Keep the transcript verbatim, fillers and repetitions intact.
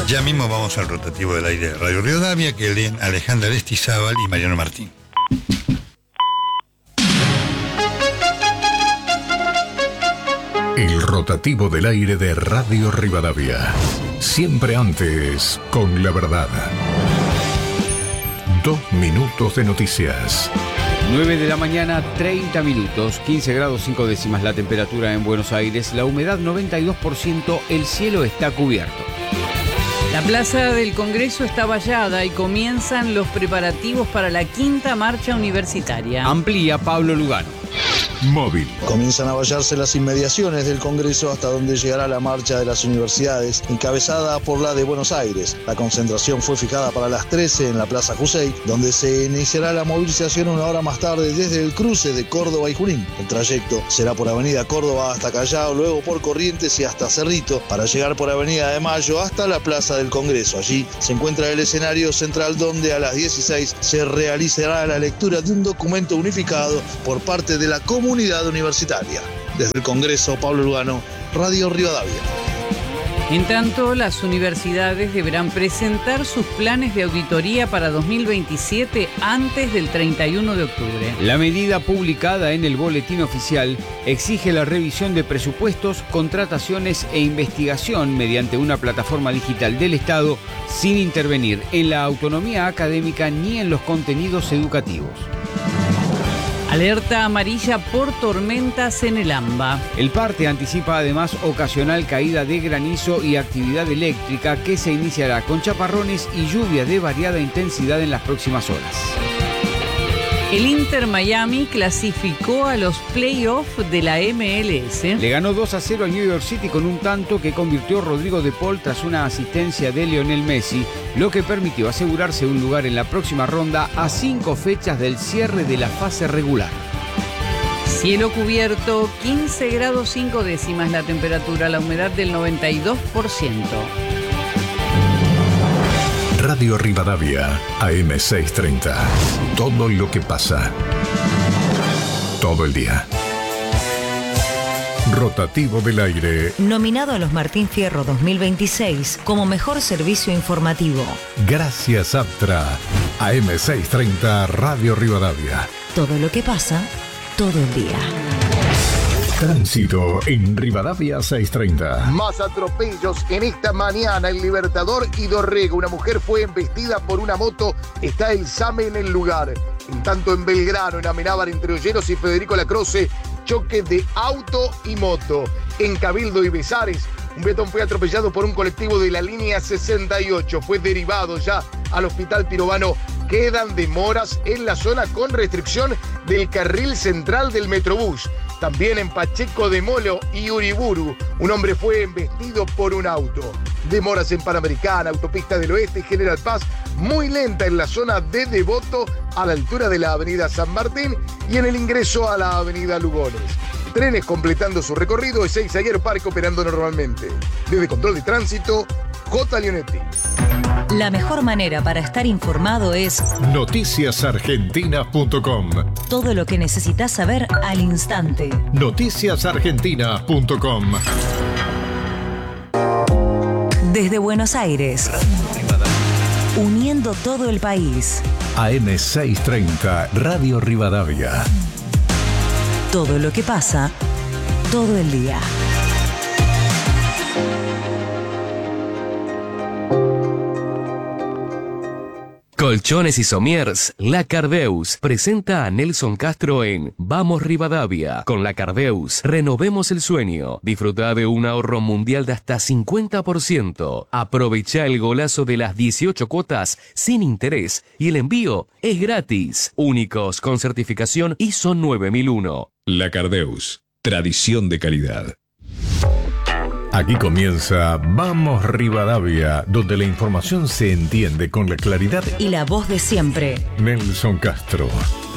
Ya mismo vamos al rotativo del aire de Radio Rivadavia, que leen Alejandra Aristizábal y Mariano Martín. El rotativo del aire de Radio Rivadavia. Siempre antes, con la verdad. Dos minutos de noticias. nueve de la mañana, treinta minutos, quince grados cinco décimas la temperatura en Buenos Aires, la humedad noventa y dos por ciento, el cielo está cubierto. La plaza del Congreso está vallada y comienzan los preparativos para la quinta marcha universitaria. Amplía Pablo Lugano. Móvil. Comienzan a vallarse las inmediaciones del Congreso hasta donde llegará la marcha de las universidades, encabezada por la de Buenos Aires. La concentración fue fijada para las trece en la Plaza Jusey, donde se iniciará la movilización una hora más tarde desde el cruce de Córdoba y Junín. El trayecto será por Avenida Córdoba hasta Callao, luego por Corrientes y hasta Cerrito, para llegar por Avenida de Mayo hasta la Plaza del Congreso. Allí se encuentra el escenario central donde a las dieciséis se realizará la lectura de un documento unificado por parte de la comunidad universitaria. Desde el Congreso, Pablo Lugano, Radio Rivadavia. En tanto, las universidades deberán presentar sus planes de auditoría para dos mil veintisiete antes del treinta y uno de octubre. La medida publicada en el Boletín Oficial exige la revisión de presupuestos, contrataciones e investigación mediante una plataforma digital del Estado sin intervenir en la autonomía académica ni en los contenidos educativos. Alerta amarilla por tormentas en el AMBA. El parte anticipa además ocasional caída de granizo y actividad eléctrica que se iniciará con chaparrones y lluvia de variada intensidad en las próximas horas. El Inter Miami clasificó a los playoffs de la M L S. Le ganó dos a cero al New York City con un tanto que convirtió Rodrigo de Paul tras una asistencia de Lionel Messi, lo que permitió asegurarse un lugar en la próxima ronda a cinco fechas del cierre de la fase regular. Cielo cubierto, quince grados cinco décimas la temperatura, la humedad del noventa y dos por ciento. Radio Rivadavia, A M seiscientos treinta. Todo lo que pasa. Todo el día. Rotativo del aire. Nominado a los Martín Fierro dos mil veintiséis como mejor servicio informativo. Gracias, Aptra. A M seiscientos treinta, Radio Rivadavia. Todo lo que pasa, todo el día. Tránsito en Rivadavia seiscientos treinta. Más atropellos en esta mañana en Libertador y Dorrego. Una mujer fue embestida por una moto. Está el SAME en el lugar. En tanto, en Belgrano, en Amenábar, entre Olleros y Federico Lacroce, choque de auto y moto. En Cabildo y Besares, un peatón fue atropellado por un colectivo de la línea sesenta y ocho. Fue derivado ya al Hospital Pirovano. Quedan demoras en la zona con restricción del carril central del Metrobús. También en Pacheco de Molo y Uriburu, un hombre fue embestido por un auto. Demoras en Panamericana, Autopista del Oeste y General Paz, muy lenta en la zona de Devoto, a la altura de la avenida San Martín y en el ingreso a la avenida Lugones. Trenes completando su recorrido, Ezeiza y Aeroparque operando normalmente. Desde Control de Tránsito, J. Leonetti. La mejor manera para estar informado es noticias argentinas punto com. Todo lo que necesitas saber al instante. noticias argentinas punto com. Desde Buenos Aires, uniendo todo el país. A M seiscientos treinta, Radio Rivadavia. Todo lo que pasa, todo el día. Colchones y Somiers, La Cardeus presenta a Nelson Castro en Vamos Rivadavia. Con La Cardeus, renovemos el sueño. Disfruta de un ahorro mundial de hasta cincuenta por ciento. Aprovecha el golazo de las dieciocho cuotas sin interés y el envío es gratis. Únicos con certificación I S O nueve mil uno. La Cardeus, tradición de calidad. Aquí comienza Vamos Rivadavia, donde la información se entiende con la claridad y la voz de siempre. Nelson Castro.